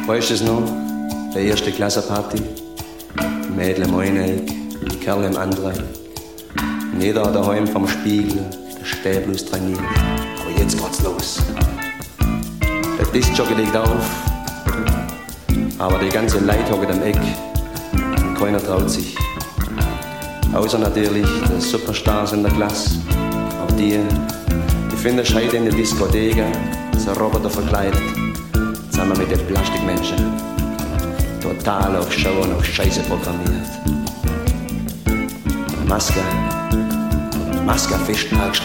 Weißt du es noch? Der erste Klassenparty. Mädel im einen Eck, die Kerl im anderen. Und jeder daheim vom Spiegel, der Stäblos trainiert. Aber jetzt geht's los. Der Diskjockey legt auf, aber die ganze Leute hocken am Eck und keiner traut sich. Außer natürlich die Superstars in der Klasse. Aber die finden heute in der Diskothek, so Roboter verkleidet, zusammen mit den Plastikmenschen. Total auf Show und auf Scheiße programmiert. Maske fest